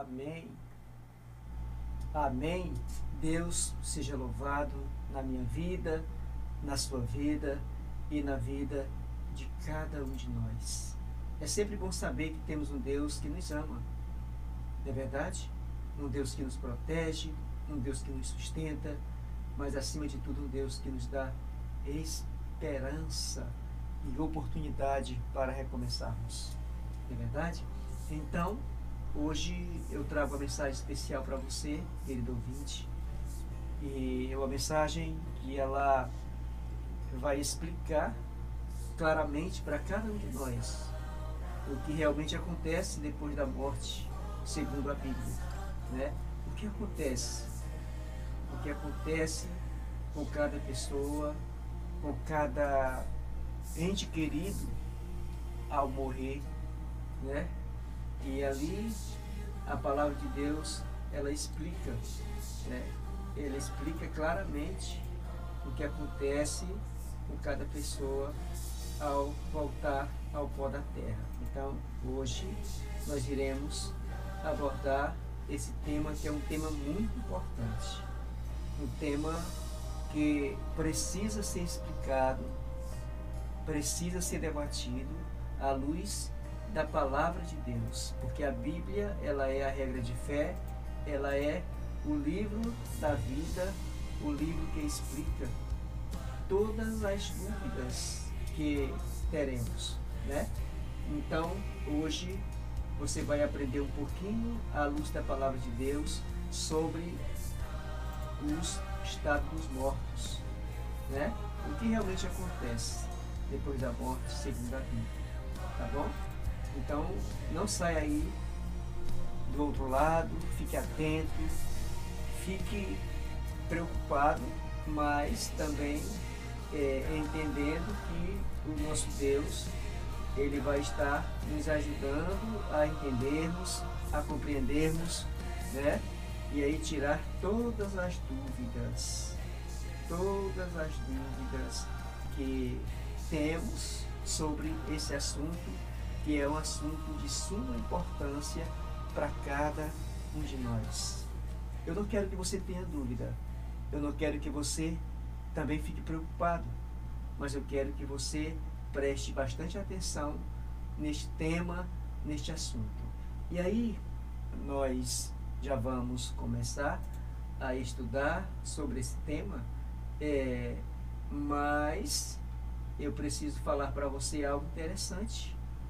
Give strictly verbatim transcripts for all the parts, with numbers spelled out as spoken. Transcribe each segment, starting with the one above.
Amém. Amém. Deus seja louvado na minha vida, na sua vida e na vida de cada um de nós. É sempre bom saber que temos um Deus que nos ama. Não é verdade? Um Deus que nos protege, um Deus que nos sustenta, mas acima de tudo um Deus que nos dá esperança e oportunidade para recomeçarmos. Não é verdade? Então, hoje eu trago uma mensagem especial para você, querido ouvinte, e é uma mensagem que ela vai explicar claramente para cada um de nós o que realmente acontece depois da morte, segundo a Bíblia, né? O que acontece? O que acontece com cada pessoa, com cada ente querido ao morrer, né? E ali a palavra de Deus, ela explica, né? Ela explica claramente o que acontece com cada pessoa ao voltar ao pó da terra. Então, hoje nós iremos abordar esse tema, que é um tema muito importante, um tema que precisa ser explicado, precisa ser debatido à luz da palavra de Deus, porque a Bíblia, ela é a regra de fé, ela é o livro da vida, o livro que explica todas as dúvidas que teremos, né? Então, hoje você vai aprender um pouquinho à luz da palavra de Deus sobre os estados dos mortos, né? O que realmente acontece depois da morte, segundo a Bíblia, tá bom? Então, não saia aí do outro lado, fique atento, fique preocupado, mas também é, entendendo que o nosso Deus, Ele vai estar nos ajudando a entendermos, a compreendermos, né? E aí tirar todas as dúvidas, todas as dúvidas que temos sobre esse assunto, que é um assunto de suma importância para cada um de nós. Eu não quero que você tenha dúvida, eu não quero que você também fique preocupado, mas eu quero que você preste bastante atenção neste tema, neste assunto. E aí, nós já vamos começar a estudar sobre esse tema, é, mas eu preciso falar para você algo interessante.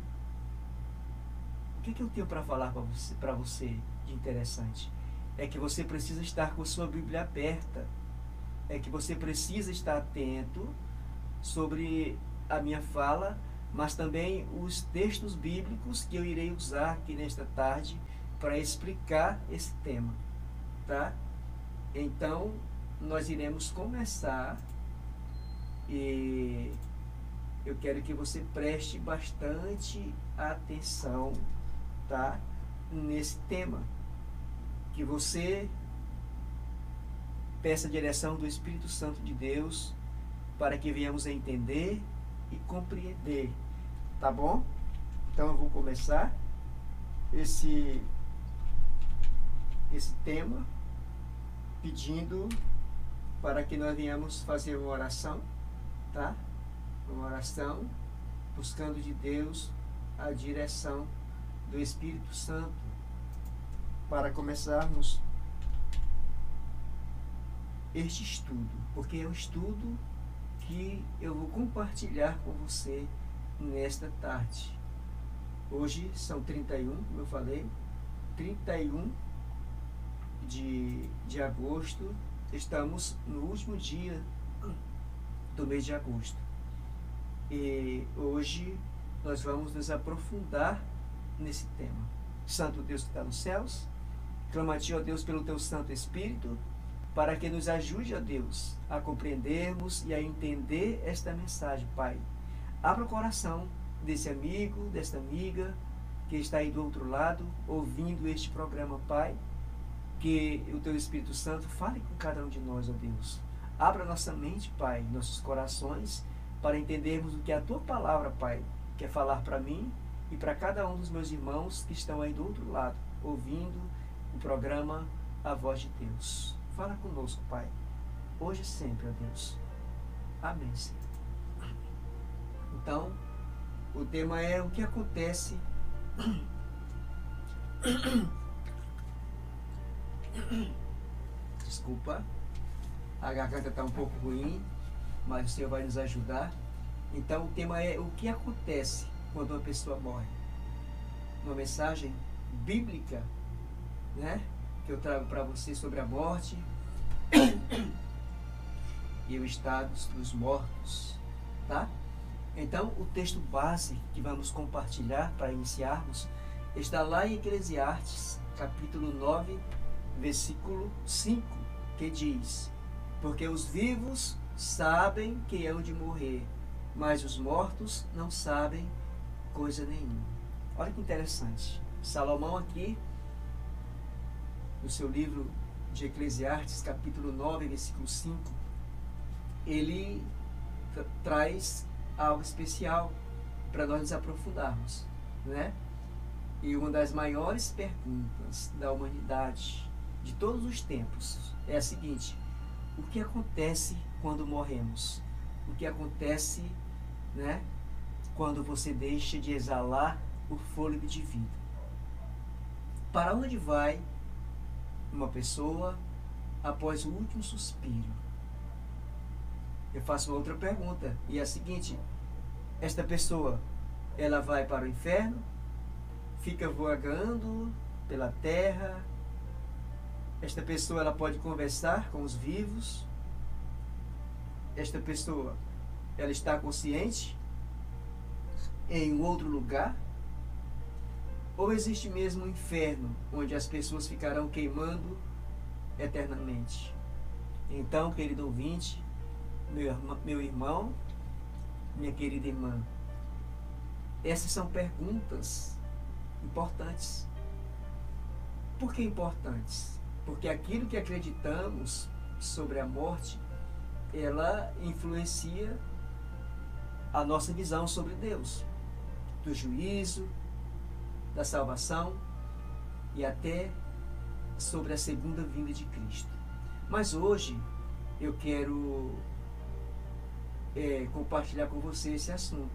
O que, que eu tenho para falar para você, para você de interessante? É que você precisa estar com a sua Bíblia aberta, é que você precisa estar atento sobre a minha fala, mas também os textos bíblicos que eu irei usar aqui nesta tarde para explicar esse tema, tá? Então, nós iremos começar e eu quero que você preste bastante atenção, tá? Nesse tema, que você peça a direção do Espírito Santo de Deus para que venhamos a entender e compreender, tá bom? Então eu vou começar esse esse tema pedindo para que nós venhamos fazer uma oração, tá? Uma oração buscando de Deus a direção do Espírito Santo para começarmos este estudo, porque é um estudo que eu vou compartilhar com você nesta tarde. Hoje são trinta e um, como eu falei, trinta e um de, de agosto, estamos no último dia do mês de agosto. E hoje nós vamos nos aprofundar nesse tema. Santo Deus que está nos céus, clama a Ti, ó Deus, pelo Teu Santo Espírito, para que nos ajude, ó Deus, a compreendermos e a entender esta mensagem, Pai. Abra o coração desse amigo, desta amiga, que está aí do outro lado, ouvindo este programa, Pai. Que o Teu Espírito Santo fale com cada um de nós, ó Deus. Abra nossa mente, Pai, nossos corações, para entendermos o que a Tua palavra, Pai, quer falar para mim e para cada um dos meus irmãos que estão aí do outro lado, ouvindo o programa A Voz de Deus. Fala conosco, Pai, hoje e sempre, ó Deus. Amém, Senhor. Então, o tema é o que acontece desculpa, a garganta está um pouco ruim, mas o Senhor vai nos ajudar. Então o tema é o que acontece quando uma pessoa morre. Uma mensagem bíblica, né, que eu trago para você sobre a morte e o estado dos mortos, tá? Então o texto base que vamos compartilhar para iniciarmos está lá em Eclesiastes, capítulo nove, versículo cinco, que diz: porque os vivos sabem que hão de morrer, mas os mortos não sabem coisa nenhuma. Olha que interessante. Salomão aqui, no seu livro de Eclesiastes, capítulo nove, versículo cinco, ele tra traz algo especial para nós nos aprofundarmos, né? E uma das maiores perguntas da humanidade de todos os tempos é a seguinte: o que acontece quando morremos? O que acontece, né, quando você deixa de exalar o fôlego de vida? Para onde vai uma pessoa após o último suspiro? Eu faço uma outra pergunta, e é a seguinte: esta pessoa, ela vai para o inferno? Fica vagando pela terra? Esta pessoa, ela pode conversar com os vivos? Esta pessoa, ela está consciente em um outro lugar? Ou existe mesmo um inferno, onde as pessoas ficarão queimando eternamente? Então, querido ouvinte, meu irmão, meu irmão, minha querida irmã, essas são perguntas importantes. Por que importantes? Porque aquilo que acreditamos sobre a morte, ela influencia a nossa visão sobre Deus, do juízo, da salvação e até sobre a segunda vinda de Cristo. Mas hoje eu quero é, compartilhar com você esse assunto.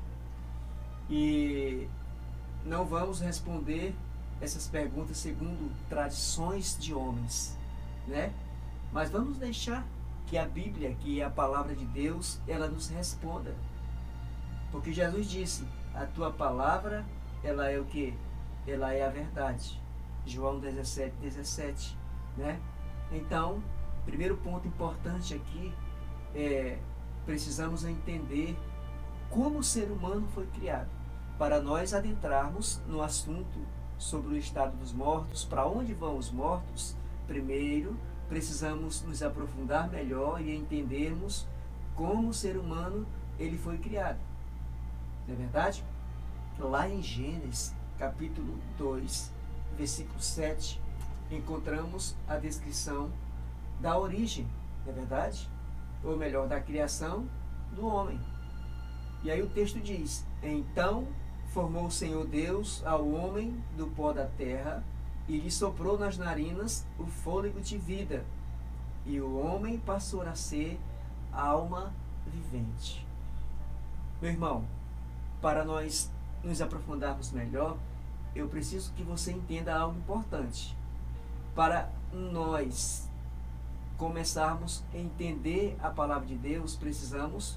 E não vamos responder essas perguntas segundo tradições de homens, né? Mas vamos deixar que a Bíblia, que é a palavra de Deus, ela nos responda. Porque Jesus disse: a tua palavra, ela é o quê? Ela é a verdade. João dezessete, dezessete, né? Então, primeiro ponto importante aqui é: precisamos entender como o ser humano foi criado, para nós adentrarmos no assunto sobre o estado dos mortos. Para onde vão os mortos? Primeiro, precisamos nos aprofundar melhor e entendermos como o ser humano ele foi criado. Não é verdade? Lá em Gênesis, capítulo dois, versículo sete, encontramos a descrição da origem, não é verdade? Ou melhor, da criação do homem. E aí o texto diz: então formou o Senhor Deus ao homem do pó da terra e lhe soprou nas narinas o fôlego de vida, e o homem passou a ser alma vivente. Meu irmão, para nós nos aprofundarmos melhor, eu preciso que você entenda algo importante. Para nós começarmos a entender a palavra de Deus, precisamos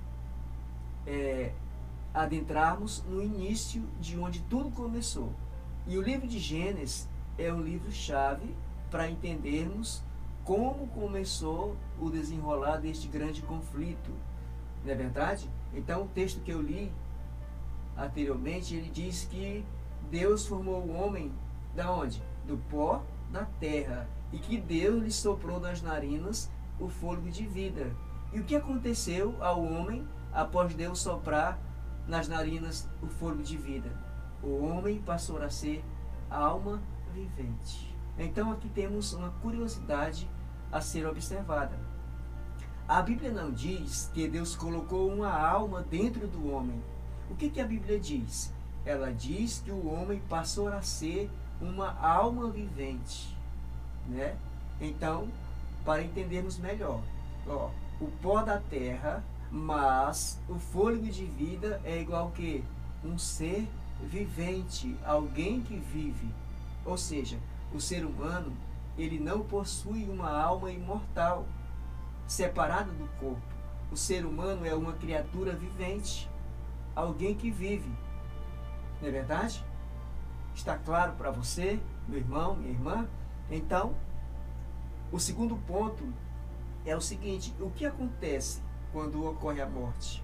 é, adentrarmos no início de onde tudo começou. E o livro de Gênesis é um livro-chave para entendermos como começou o desenrolar deste grande conflito. Não é verdade? Então, o texto que eu li anteriormente, ele diz que Deus formou o homem da onde? Do pó da terra. E que Deus lhe soprou nas narinas o fôlego de vida. E o que aconteceu ao homem após Deus soprar nas narinas o fôlego de vida? O homem passou a ser alma vivente. Então aqui temos uma curiosidade a ser observada. A Bíblia não diz que Deus colocou uma alma dentro do homem. O que, que a Bíblia diz? Ela diz que o homem passou a ser uma alma vivente. né? Então, para entendermos melhor, ó, o pó da terra, mas o fôlego de vida é igual que um ser vivente, alguém que vive. Ou seja, o ser humano, ele não possui uma alma imortal, separada do corpo. O ser humano é uma criatura vivente, alguém que vive. Não é verdade? Está claro para você, meu irmão, minha irmã? Então, o segundo ponto é o seguinte: o que acontece quando ocorre a morte?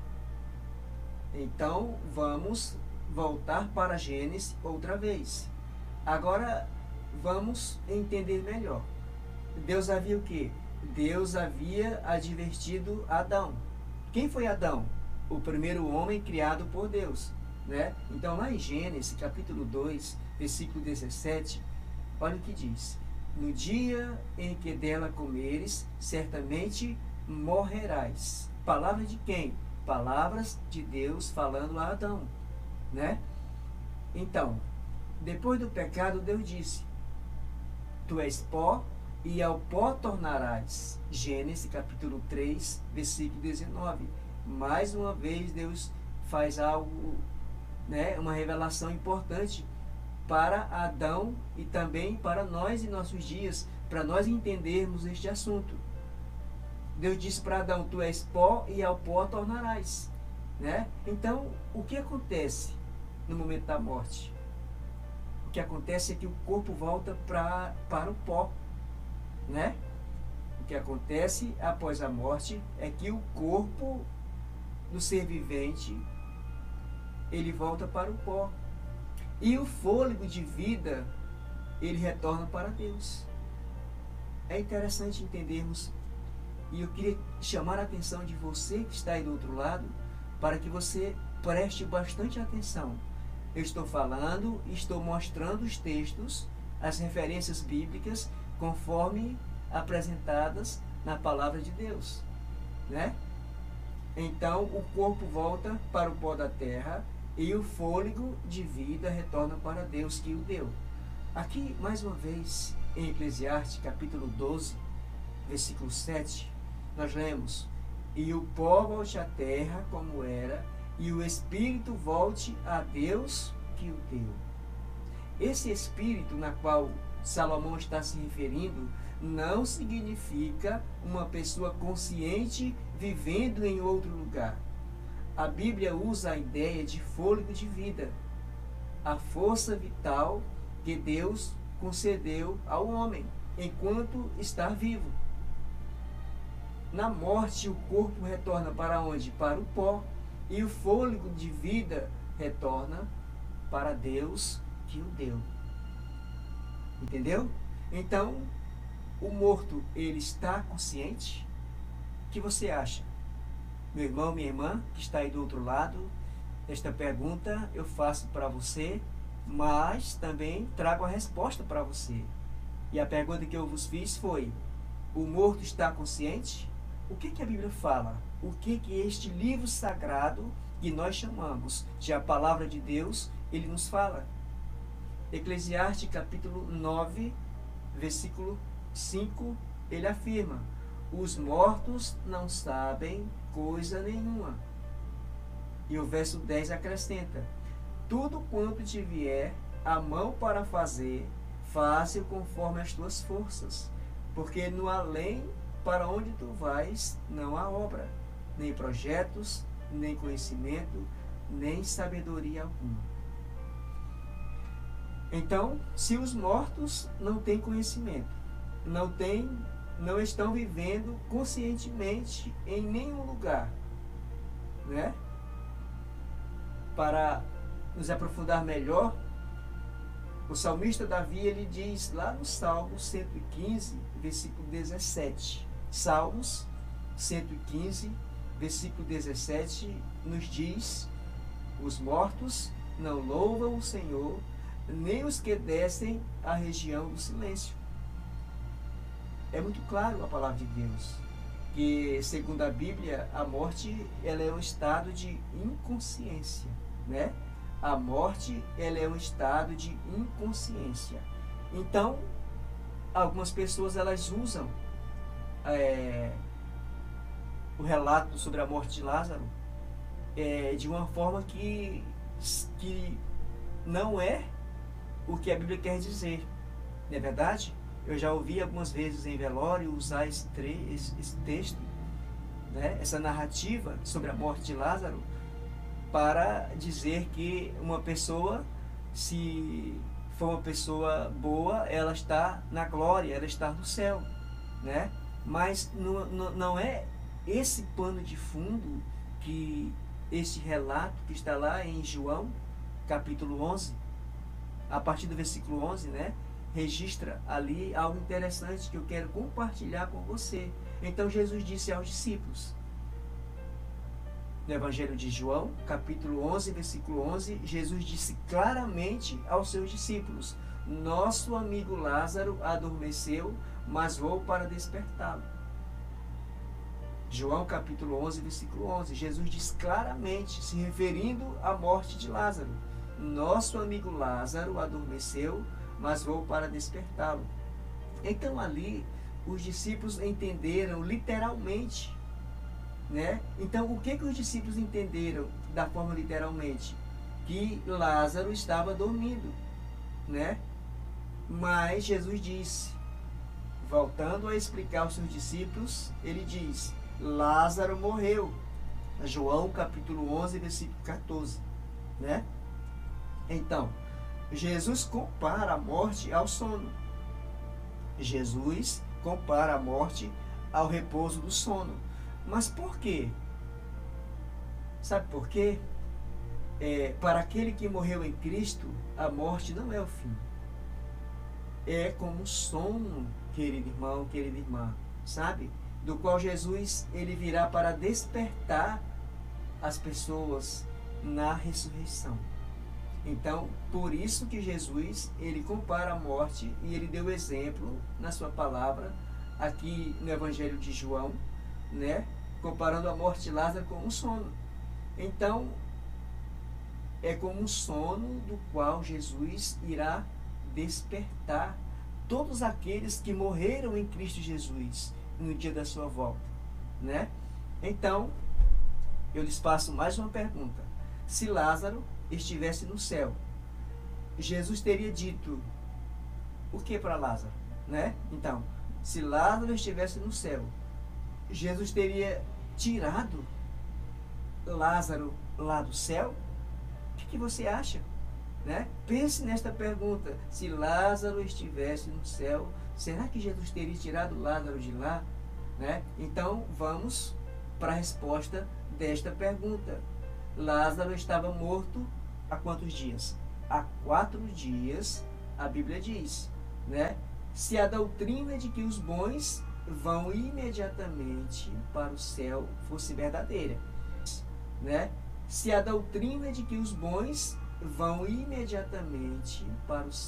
Então, vamos voltar para Gênesis outra vez. Agora, vamos entender melhor. Deus havia o quê? Deus havia advertido Adão. Quem foi Adão? O primeiro homem criado por Deus, né? Então, lá em Gênesis, capítulo dois, versículo dezessete, olha o que diz: no dia em que dela comeres, certamente morrerás. Palavra de quem? Palavras de Deus falando a Adão, né? Então, depois do pecado, Deus disse: tu és pó, e ao pó tornarás. Gênesis capítulo três, versículo dezenove. Mais uma vez Deus faz algo, né, uma revelação importante para Adão e também para nós em nossos dias, para nós entendermos este assunto. Deus disse para Adão: tu és pó e ao pó tornarás, né? Então, o que acontece no momento da morte? O que acontece é que o corpo volta pra, para o pó, né? O que acontece após a morte é que o corpo do ser vivente, ele volta para o pó. E o fôlego de vida, ele retorna para Deus. É interessante entendermos, e eu queria chamar a atenção de você que está aí do outro lado, para que você preste bastante atenção. Eu estou falando, estou mostrando os textos, as referências bíblicas, conforme apresentadas na palavra de Deus, né? Então, o corpo volta para o pó da terra e o fôlego de vida retorna para Deus que o deu. Aqui, mais uma vez, em Eclesiastes, capítulo doze, versículo sete, nós lemos: e o pó volte à terra como era, e o espírito volte a Deus que o deu. Esse espírito na qual Salomão está se referindo não significa uma pessoa consciente vivendo em outro lugar. A Bíblia usa a ideia de fôlego de vida, a força vital que Deus concedeu ao homem enquanto está vivo. Na morte, o corpo retorna para onde? Para o pó. E o fôlego de vida retorna para Deus que o deu. Entendeu? Então, o morto, ele está consciente? O que você acha? Meu irmão, minha irmã, que está aí do outro lado, esta pergunta eu faço para você, mas também trago a resposta para você. E a pergunta que eu vos fiz foi: o morto está consciente? O que, que a Bíblia fala? O que, que este livro sagrado, que nós chamamos de a Palavra de Deus, ele nos fala? Eclesiastes capítulo nove, versículo cinco, ele afirma: os mortos não sabem coisa nenhuma. E o verso dez acrescenta: tudo quanto te vier a mão para fazer, faze conforme as tuas forças, porque no além para onde tu vais não há obra, nem projetos, nem conhecimento, nem sabedoria alguma. Então, se os mortos não têm conhecimento, não têm, não estão vivendo conscientemente em nenhum lugar, né? Para nos aprofundar melhor, o salmista Davi, ele diz lá no Salmo cento e quinze, versículo dezessete. Salmos cento e quinze, versículo dezessete, nos diz: os mortos não louvam o Senhor, nem os que descem à região do silêncio. É muito claro a palavra de Deus, que segundo a Bíblia, a morte, ela é um estado de inconsciência, né? A morte, ela é um estado de inconsciência. Então, algumas pessoas elas usam é, o relato sobre a morte de Lázaro é, de uma forma que, que não é o que a Bíblia quer dizer. Não é verdade? Eu já ouvi algumas vezes em velório usar esse, tre esse, esse texto, né, essa narrativa sobre a morte de Lázaro, para dizer que uma pessoa, se for uma pessoa boa, ela está na glória, ela está no céu, né? Mas não, não, não é esse pano de fundo que este relato que está lá em João, capítulo onze, a partir do versículo onze, né, registra ali algo interessante que eu quero compartilhar com você. Então Jesus disse aos discípulos, no Evangelho de João, capítulo onze, versículo onze, Jesus disse claramente aos seus discípulos: nosso amigo Lázaro adormeceu, mas vou para despertá-lo. João capítulo onze, versículo onze, Jesus diz claramente, se referindo à morte de Lázaro: nosso amigo Lázaro adormeceu, mas vou para despertá-lo. Então ali os discípulos entenderam literalmente, né? Então o que que os discípulos entenderam da forma literalmente? Que Lázaro estava dormindo, né? Mas Jesus disse, voltando a explicar aos seus discípulos, ele diz: Lázaro morreu. João capítulo onze, versículo quatorze, né? Então, Jesus compara a morte ao sono. Jesus compara a morte ao repouso do sono. Mas por quê? Sabe por quê? É, para aquele que morreu em Cristo, a morte não é o fim. É como sono, querido irmão, querida irmã, sabe? Do qual Jesus ele virá para despertar as pessoas na ressurreição. Então, por isso que Jesus ele compara a morte e ele deu exemplo na sua palavra aqui no Evangelho de João, né? Comparando a morte de Lázaro com um sono. Então, é como um sono do qual Jesus irá despertar todos aqueles que morreram em Cristo Jesus no dia da sua volta, né? Então, eu lhes faço mais uma pergunta. Se Lázaro estivesse no céu, Jesus teria dito o que para Lázaro, né? Então, se Lázaro estivesse no céu, Jesus teria tirado Lázaro lá do céu? O que, que você acha? Né? Pense nesta pergunta. Se Lázaro estivesse no céu, será que Jesus teria tirado Lázaro de lá? Né? Então, vamos para a resposta desta pergunta. Lázaro estava morto há quantos dias? Há quatro dias, a Bíblia diz, né? Se a doutrina de que os bons vão imediatamente para o céu fosse verdadeira, né? Se a doutrina de que os bons vão imediatamente para o céu